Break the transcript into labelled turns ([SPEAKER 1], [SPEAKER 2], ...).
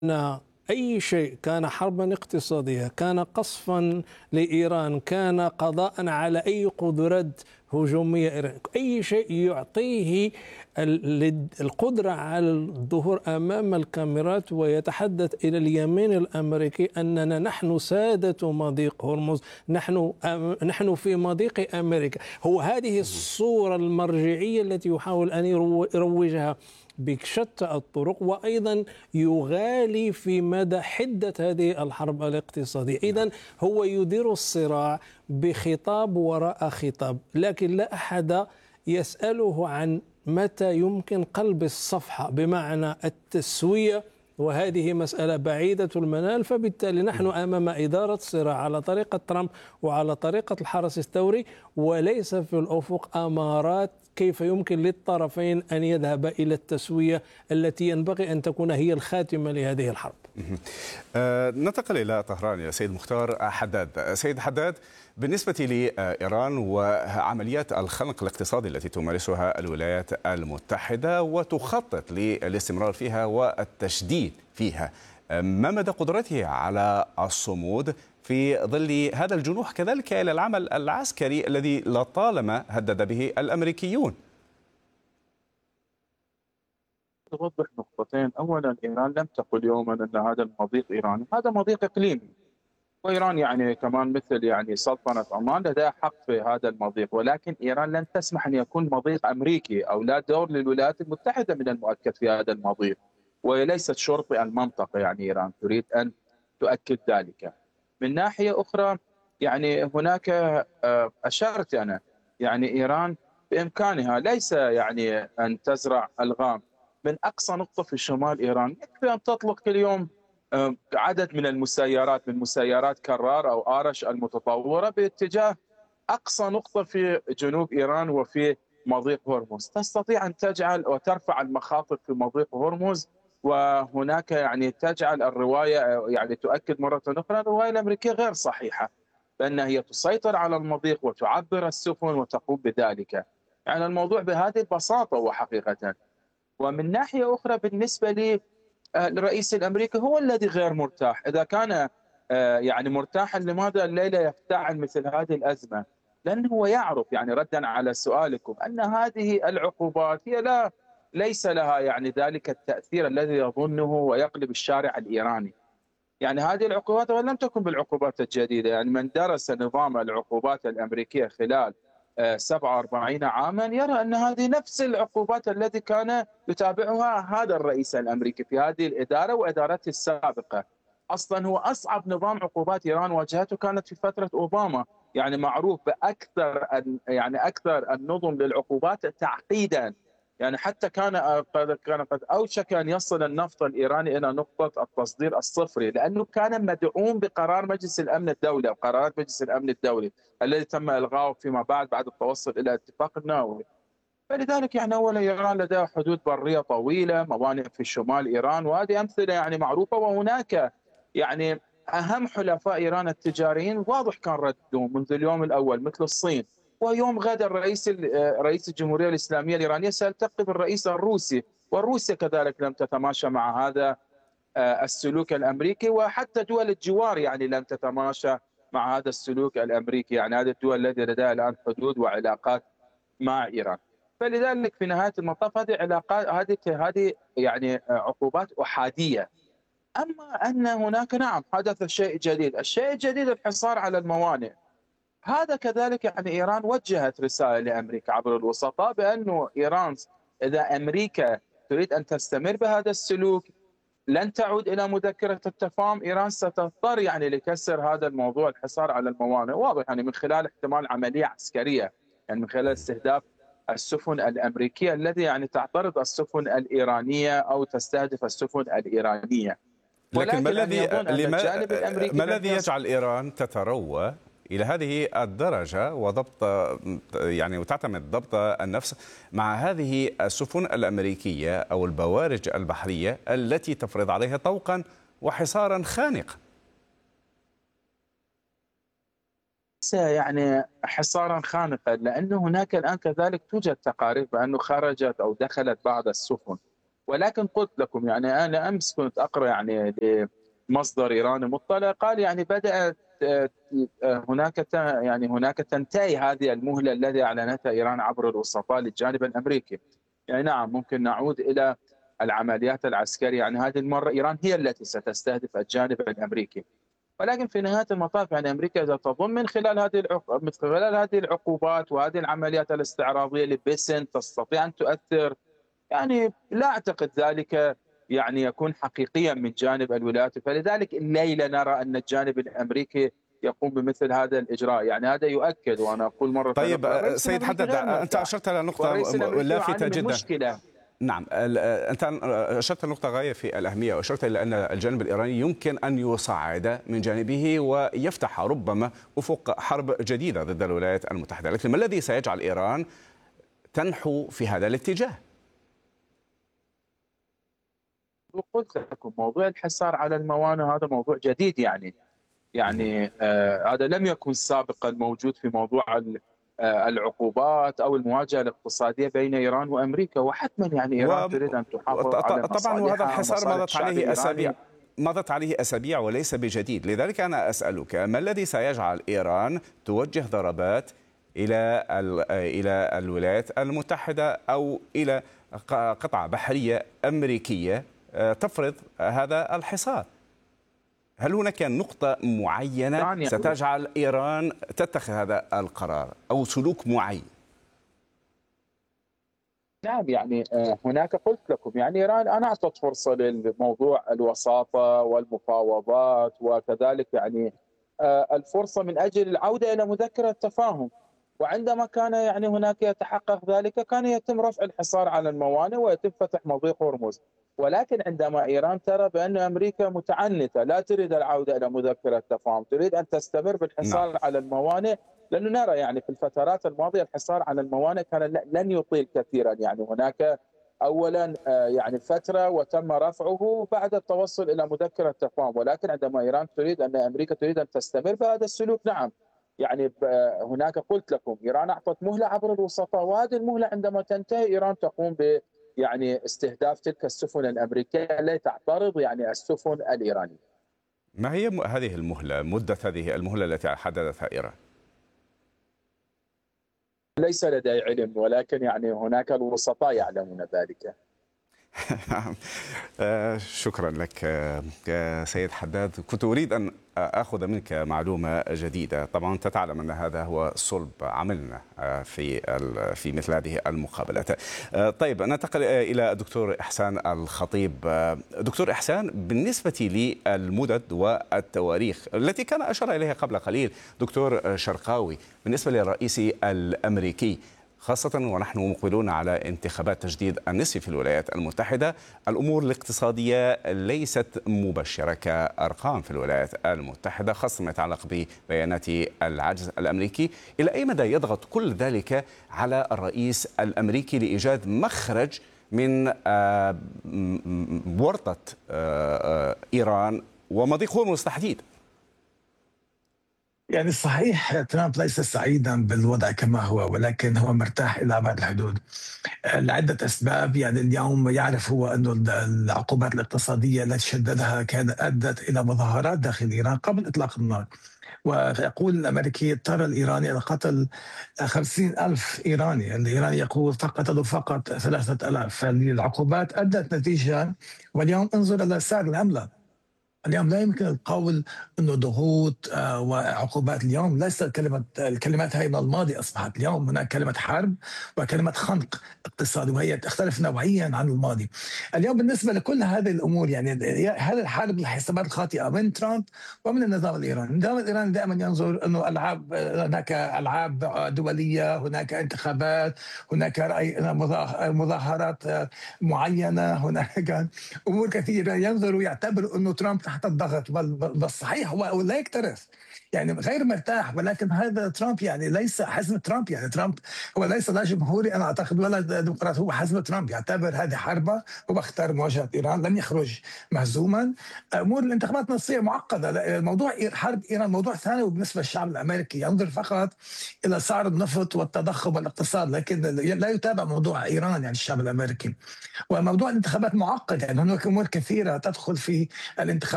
[SPEAKER 1] أن أي شيء كان حربا اقتصادية، كان قصفا لإيران، كان قضاء على أي قدرات هجومية إيران، أي شيء يعطيه القدرة على الظهور أمام الكاميرات ويتحدث إلى اليمين الأمريكي أننا نحن سادة مضيق هرمز، نحن في مضيق أمريكا. هو هذه الصورة المرجعية التي يحاول أن يروجها بشتى الطرق، وأيضا يغالي في مدى حدة هذه الحرب الاقتصادية. إذن هو يدير الصراع بخطاب وراء خطاب، لكن لا أحد يسأله عن متى يمكن قلب الصفحة، بمعنى التسوية، وهذه مسألة بعيدة المنال. فبالتالي نحن أمام إدارة صراع على طريقة ترامب وعلى طريقة الحرس الثوري، وليس في الأفق أمارات كيف يمكن للطرفين أن يذهب إلى التسوية التي ينبغي أن تكون هي الخاتمة لهذه الحرب.
[SPEAKER 2] ننتقل إلى طهران يا سيد مختار حداد. سيد حداد، بالنسبة لإيران وعمليات الخنق الاقتصادي التي تمارسها الولايات المتحدة وتخطط للاستمرار فيها والتشديد فيها، ما مدى قدرته على الصمود في ظل هذا الجنوح كذلك إلى العمل العسكري الذي لطالما هدد به الأمريكيون؟
[SPEAKER 3] أوضح نقطتين. أولا، إيران لم تقل يوما أن هذا المضيق إيراني، هذا مضيق إقليمي، وإيران كمان مثل سلطنة عمان لديها حق في هذا المضيق، ولكن إيران لن تسمح أن يكون مضيق أمريكي أو لا دور للولايات المتحدة من المؤكد في هذا المضيق، وليست شرطي المنطقة. إيران تريد أن تؤكد ذلك. من ناحية أخرى هناك أشرت أنا إيران بإمكانها ليس أن تزرع ألغام من أقصى نقطة في شمال إيران، يكفي أن تطلق كل يوم عدد من المسيرات، من مسيرات كرار أو آرش المتطورة باتجاه أقصى نقطة في جنوب إيران وفي مضيق هرمز، تستطيع أن تجعل وترفع المخاطر في مضيق هرمز. وهناك تجعل الرواية تؤكد مرة أخرى الرواية الأمريكية غير صحيحة، بأنها هي تسيطر على المضيق وتعبر السفن وتقوم بذلك. الموضوع بهذه البساطة وحقيقة. ومن ناحية أخرى بالنسبة لي الرئيس الأمريكي هو الذي غير مرتاح. إذا كان مرتاحا، لماذا الليلة يفتعل مثل هذه الأزمة؟ لأنه هو يعرف ردا على سؤالكم أن هذه العقوبات هي ليس لها ذلك التأثير الذي يظنه ويقلب الشارع الإيراني. هذه العقوبات ولم تكن بالعقوبات الجديدة. من درس نظام العقوبات الأمريكية خلال 47 عاما يرى أن هذه نفس العقوبات التي كان يتابعها هذا الرئيس الأمريكي في هذه الإدارة وإدارته السابقة. أصلا هو أصعب نظام عقوبات إيران واجهته كانت في فترة أوباما، معروف بأكثر أكثر النظم للعقوبات تعقيدا. حتى كان قد أوشك أن يصل النفط الإيراني إلى نقطة التصدير الصفري، لأنه كان مدعوم بقرار مجلس الأمن الدولي أو قرارات مجلس الأمن الدولي الذي تم إلغائه فيما بعد التوصل إلى اتفاق النووي. فلذلك أولا إيران لديها حدود برية طويلة، موانئ في شمال إيران، وهذه أمثلة معروفة. وهناك أهم حلفاء إيران التجاريين واضح كان ردهم منذ اليوم الأول مثل الصين. ويوم غدا رئيس الجمهورية الإسلامية الإيرانية سيلتقي بالرئيس الروسي، والروسيا كذلك لم تتماشى مع هذا السلوك الأمريكي، وحتى دول الجوار لم تتماشى مع هذا السلوك الأمريكي. هذه الدول التي لديها الآن حدود وعلاقات مع إيران. فلذلك في نهاية المطاف هذه علاقات، هذه عقوبات أحادية. أما أن هناك حدث شيء جديد، الشيء الجديد الحصار على الموانئ. هذا كذلك إيران وجهت رسالة لأمريكا عبر الوسطاء بأنه إيران إذا أمريكا تريد أن تستمر بهذا السلوك لن تعود إلى مذكرة التفاهم. إيران ستضطر لكسر هذا الموضوع، الحصار على الموانئ، واضح من خلال احتمال عملية عسكرية، من خلال استهداف السفن الأمريكية التي تعترض السفن الإيرانية أو تستهدف السفن الإيرانية.
[SPEAKER 2] لكن ما الذي يجعل إيران تتروى إلى هذه الدرجة وضبط وتعتمد ضبط النفس مع هذه السفن الأمريكية أو البوارج البحرية التي تفرض عليها طوقا وحصارا خانقا؟
[SPEAKER 3] حصارا خانقا، لأنه هناك الآن كذلك توجد تقارير بأنه خرجت أو دخلت بعض السفن، ولكن قلت لكم يعني أنا أمس كنت أقرأ يعني لمصدر إيراني مطلع، قال يعني بدأت يعني هناك تنتهي هذه المهلة التي أعلنتها إيران عبر الوسطاء للجانب الأمريكي. يعني نعم ممكن نعود إلى العمليات العسكرية، يعني هذه المرة إيران هي التي ستستهدف الجانب الأمريكي. ولكن في نهاية المطاف يعني أمريكا إذا تظن من خلال هذه العقوبات وهذه العمليات الاستعراضية لبسن تستطيع أن تؤثر، يعني لا أعتقد ذلك يعني يكون حقيقيا من جانب الولايات. فلذلك الليلة نرى أن الجانب الأمريكي يقوم بمثل هذا الإجراء. يعني هذا يؤكد، وأنا أقول مرة
[SPEAKER 2] طيب
[SPEAKER 3] أخرى
[SPEAKER 2] سيد حداد، أنت أشرت إلى نقطة لافتة جدا.
[SPEAKER 3] مشكلة.
[SPEAKER 2] نعم، أنت أشرت نقطة غاية في الأهمية، وأشرت إلى أن الجانب الإيراني يمكن أن يصعد من جانبه ويفتح ربما أفق حرب جديدة ضد الولايات المتحدة، لكن ما الذي سيجعل إيران تنحو في هذا الاتجاه؟
[SPEAKER 3] قلت لكم موضوع الحصار على الموانئ هذا موضوع جديد، يعني هذا لم يكن سابقا موجود في موضوع العقوبات او المواجهه الاقتصاديه بين ايران وامريكا. وحتما يعني ايران تريد ان تحافظ على
[SPEAKER 2] طبعا، وهذا الحصار مضت عليه اسابيع وليس بجديد. لذلك انا اسالك، ما الذي سيجعل ايران توجه ضربات الى الولايات المتحده او الى قطعه بحريه امريكيه تفرض هذا الحصار؟ هل هناك نقطة معينة ستجعل إيران تتخذ هذا القرار أو سلوك معين؟
[SPEAKER 3] نعم، يعني هناك قلت لكم يعني إيران أنا أعطت فرصة للموضوع الوساطة والمفاوضات، وكذلك يعني الفرصة من أجل العودة إلى مذكرة التفاهم. وعندما كان يعني هناك يتحقق ذلك كان يتم رفع الحصار على الموانئ ويتم فتح مضيق هرمز. ولكن عندما إيران ترى بأن أمريكا متعنتة لا تريد العودة إلى مذكرة التفاهم، تريد أن تستمر بالحصار على الموانئ، لأنه نرى يعني في الفترات الماضية الحصار على الموانئ كان لن يطيل كثيرا. يعني هناك أولا يعني فترة وتم رفعه بعد التوصل إلى مذكرة التفاهم. ولكن عندما إيران تريد أن أمريكا تريد أن تستمر بهذا السلوك، نعم يعني هناك قلت لكم إيران أعطت مهلة عبر الوسطاء، وهذه المهلة عندما تنتهي إيران تقوم يعني استهداف تلك السفن الأمريكية التي تعترض يعني السفن الإيرانية.
[SPEAKER 2] ما هي هذه المهلة، مدة هذه المهلة التي حددتها إيران؟
[SPEAKER 3] ليس لدي علم، ولكن يعني هناك الوسطاء يعلمون ذلك.
[SPEAKER 2] شكرا لك سيد حداد. كنت أريد أن أخذ منك معلومة جديدة. طبعا أنت تعلم أن هذا هو صلب عملنا في مثل هذه المقابلات. طيب ننتقل إلى دكتور إحسان الخطيب. دكتور إحسان، بالنسبة للمدد والتواريخ التي كان أشار إليها قبل قليل دكتور شرقاوي بالنسبة للرئيس الأمريكي، خاصة ونحن مقبلون على انتخابات تجديد النصف في الولايات المتحدة، الأمور الاقتصادية ليست مبشرة كأرقام في الولايات المتحدة، خاصة ما يتعلق ببيانات العجز الأمريكي. إلى أي مدى يضغط كل ذلك على الرئيس الأمريكي لإيجاد مخرج من ورطة إيران ومضيق هرمز تحديدا؟
[SPEAKER 4] يعني صحيح ترامب ليس سعيدا بالوضع كما هو، ولكن هو مرتاح إلى أبعد الحدود لعدة أسباب. يعني اليوم يعرف هو أن العقوبات الاقتصادية التي شددها كانت أدت إلى مظاهرات داخل إيران قبل إطلاق النار. ويقول الأمريكي اضطر الإيراني إلى قتل 50,000 إيراني، الإيراني يقول قتلوا فقط 3,000. فالعقوبات أدت نتيجة. واليوم انظر إلى سعر العملة. اليوم لا يمكن القول انه ضغوط وعقوبات. اليوم ليس الكلمات هاي من الماضي، اصبحت اليوم هناك كلمه حرب وكلمه خنق اقتصادي، وهي تختلف نوعيا عن الماضي. اليوم بالنسبه لكل هذه الامور يعني هذا الحرب الحسابات الخاطئه من ترامب ومن النظام الايراني. النظام الايراني دائما ينظر انه هناك العاب دوليه، هناك انتخابات، هناك مظاهرات معينه، هناك امور كثيره. ينظر ويعتبر انه ترامب تحت الضغط، بل صحيح هو لا يكترث، يعني غير مرتاح. ولكن هذا ترامب يعني ليس حزب ترامب، يعني ترامب هو ليس لا جمهوري انا اعتقد ولا ديمقراطي، هو حزب ترامب يعتبر هذه حربه، هو اختار مواجهه ايران، لن يخرج مهزوما. امور الانتخابات النصيه معقده، موضوع حرب ايران موضوع ثاني بالنسبه للشعب الامريكي، ينظر فقط الى سعر النفط والتضخم والاقتصاد، لكن لا يتابع موضوع ايران يعني الشعب الامريكي. وموضوع الانتخابات معقد، يعني هناك امور كثيره تدخل في الانتخابات.